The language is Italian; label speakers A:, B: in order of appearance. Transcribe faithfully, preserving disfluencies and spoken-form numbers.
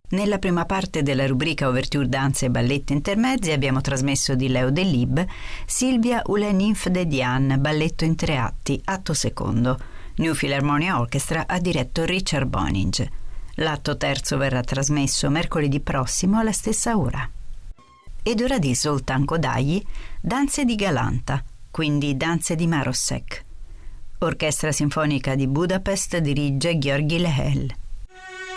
A: Nella prima parte della rubrica Ouverture Danze e Balletti Intermezzi abbiamo trasmesso di Leo Delibes Silvia ou la Nymphe de Diane, balletto in tre atti, atto secondo. New Philharmonia Orchestra ha diretto Richard Boninge. L'atto terzo verrà trasmesso mercoledì prossimo alla stessa ora. Ed ora di Zoltán Kodály, Danze di Galanta, quindi Danze di Maroszek. Orchestra Sinfonica di Budapest dirige György Lehel.